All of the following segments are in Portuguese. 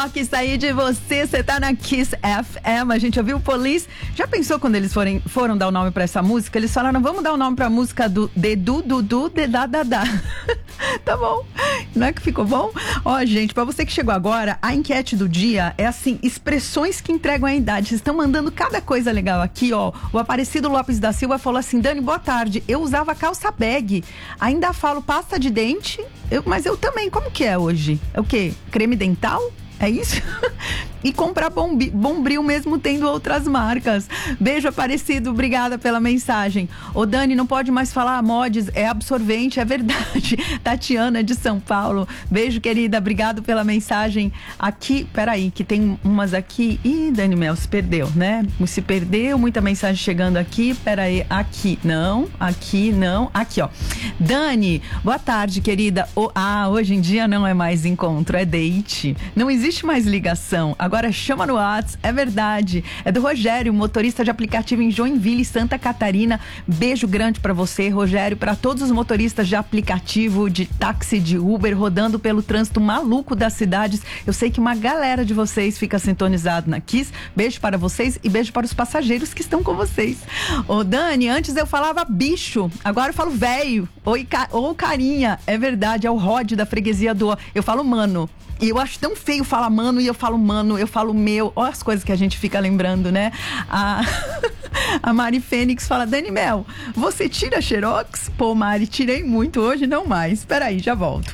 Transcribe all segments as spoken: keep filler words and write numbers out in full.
rock sair de você, você tá na Kiss F M, a gente ouviu o Police. Já pensou quando eles forem, foram dar o nome pra essa música? Eles falaram, vamos dar o nome pra música do Dedu, Dudu, Dedá, Dadá. Tá bom, não é que ficou bom? Ó, gente, pra você que chegou agora, a enquete do dia é assim, expressões que entregam a idade. Vocês estão mandando cada coisa legal aqui, ó. O Aparecido Lopes da Silva falou assim, Dani, boa tarde, eu usava calça bag, ainda falo pasta de dente, eu, mas eu também, como que é hoje? É o quê? Creme dental? É isso? E comprar bombi, Bombril mesmo tendo outras marcas. Beijo, Aparecido, obrigada pela mensagem. Ô Dani, não pode mais falar mods, é absorvente, é verdade. Tatiana de São Paulo, beijo, querida, obrigado pela mensagem. Aqui, peraí, que tem umas aqui. Ih, Dani Mel, se perdeu, né? Se perdeu, muita mensagem chegando aqui. Peraí, aqui, não, aqui, não, aqui, ó. Dani, boa tarde, querida. Oh, ah, hoje em dia não é mais encontro, é date. Não existe mais ligação. Agora chama no WhatsApp, é verdade. É do Rogério, motorista de aplicativo em Joinville, Santa Catarina. Beijo grande pra você, Rogério, pra todos os motoristas de aplicativo, de táxi, de Uber, rodando pelo trânsito maluco das cidades. Eu sei que uma galera de vocês fica sintonizado na Kiss. Beijo para vocês e beijo para os passageiros que estão com vocês. Ô Dani, antes eu falava bicho, agora eu falo velho, ou, ou carinha. É verdade, é o Rod da freguesia do... Eu falo mano. E eu acho tão feio falar mano e eu falo mano, eu falo meu. Olha as coisas que a gente fica lembrando, né? A, a Mari Fênix fala, Dani Mel, você tira xerox? Pô, Mari, tirei muito hoje, não mais. Espera aí, já volto.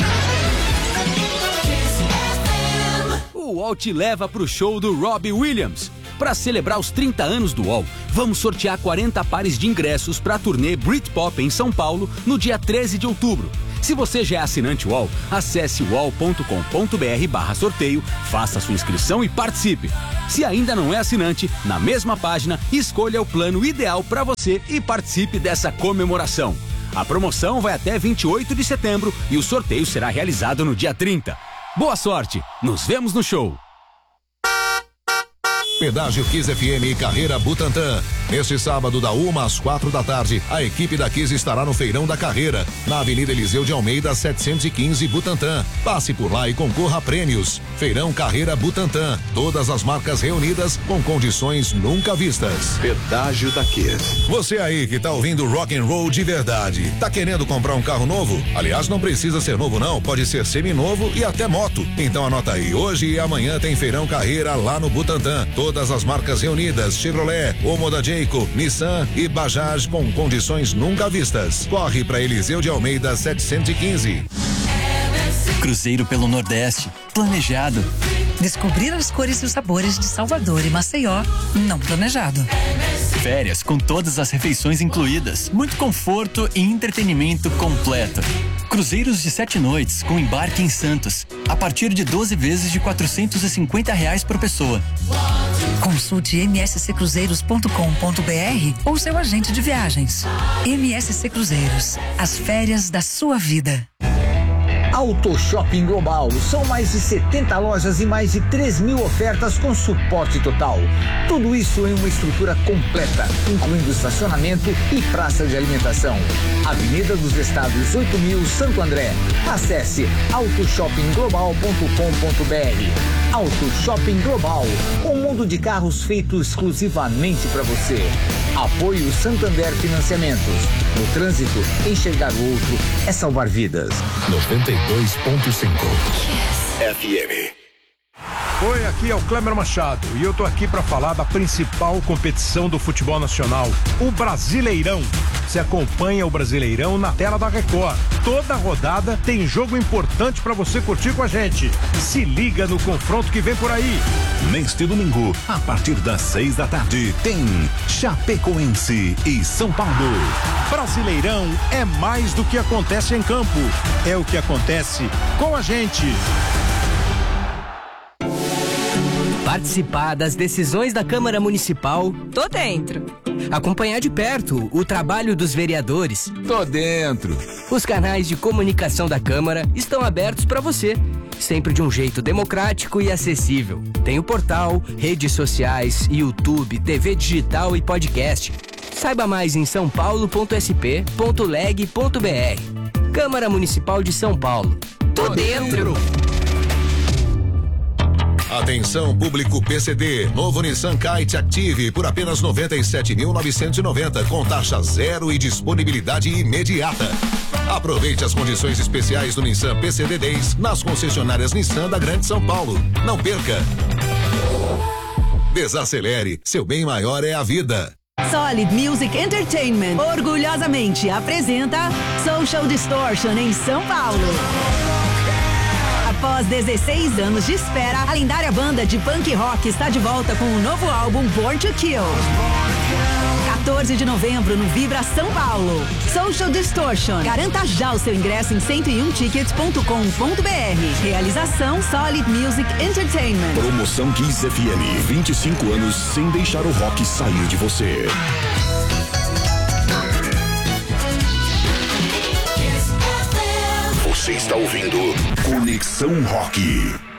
O U O L te leva pro show do Robbie Williams. Para celebrar os trinta anos do U O L, vamos sortear quarenta pares de ingressos para a turnê Britpop em São Paulo no dia treze de outubro. Se você já é assinante U O L, acesse uol ponto com ponto br barra sorteio, faça sua inscrição e participe. Se ainda não é assinante, na mesma página, escolha o plano ideal para você e participe dessa comemoração. A promoção vai até vinte e oito de setembro e o sorteio será realizado no dia trinta. Boa sorte! Nos vemos no show! Pedágio Kiss F M e Carreira Butantã. Neste sábado, da uma às quatro da tarde, a equipe da Kiss estará no Feirão da Carreira, na Avenida Eliseu de Almeida, setecentos e quinze, Butantã. Passe por lá e concorra a prêmios. Feirão Carreira Butantã. Todas as marcas reunidas com condições nunca vistas. Pedágio da Kiss. Você aí que tá ouvindo rock and roll de verdade, tá querendo comprar um carro novo? Aliás, não precisa ser novo não, pode ser seminovo e até moto. Então anota aí, hoje e amanhã tem Feirão Carreira lá no Butantã. Todas as marcas reunidas, Chevrolet, Omoda Jayco, Nissan e Bajaj com condições nunca vistas. Corre para Eliseu de Almeida setecentos e quinze. Cruzeiro pelo Nordeste, planejado. Descobrir as cores e os sabores de Salvador e Maceió, não planejado. Férias com todas as refeições incluídas, muito conforto e entretenimento completo. Cruzeiros de sete noites com embarque em Santos, a partir de doze vezes de quatrocentos e cinquenta reais por pessoa. Consulte m s c cruzeiros ponto com ponto b r ou seu agente de viagens. M S C Cruzeiros, as férias da sua vida. Auto Shopping Global. São mais de setenta lojas e mais de três mil ofertas com suporte total. Tudo isso em uma estrutura completa, incluindo estacionamento e praça de alimentação. Avenida dos Estados oito mil, Santo André. Acesse auto shopping global ponto com ponto b r. Auto Shopping Global. Um mundo de carros feito exclusivamente para você. Apoio Santander Financiamentos. No trânsito, enxergar o outro é salvar vidas. noventa e dois ponto cinco F M. Oi, aqui é o Cléber Machado e eu tô aqui para falar da principal competição do futebol nacional, o Brasileirão. Você acompanha o Brasileirão na tela da Record. Toda rodada tem jogo importante para você curtir com a gente. Se liga no confronto que vem por aí. Neste domingo, a partir das seis da tarde, tem Chapecoense e São Paulo. Brasileirão é mais do que acontece em campo, é o que acontece com a gente. Participar das decisões da Câmara Municipal. Tô dentro. Acompanhar de perto o trabalho dos vereadores. Tô dentro. Os canais de comunicação da Câmara estão abertos para você, sempre de um jeito democrático e acessível. Tem o portal, redes sociais, YouTube, T V digital e podcast. Saiba mais em são paulo ponto s p ponto leg ponto b r. Câmara Municipal de São Paulo. Tô dentro. Atenção, público P C D. Novo Nissan Kite Active por apenas noventa e sete mil novecentos e noventa, com taxa zero e disponibilidade imediata. Aproveite as condições especiais do Nissan P C D dez nas concessionárias Nissan da Grande São Paulo. Não perca. Desacelere, seu bem maior é a vida. Solid Music Entertainment orgulhosamente apresenta Social Distortion em São Paulo. Após dezesseis anos de espera, a lendária banda de punk rock está de volta com o novo álbum Born to Kill. quatorze de novembro no Vibra São Paulo. Social Distortion. Garanta já o seu ingresso em cento e um tickets ponto com ponto b r. Realização Solid Music Entertainment. Promoção Kiss F M. vinte e cinco anos sem deixar o rock sair de você. Você está ouvindo Conexão Rock.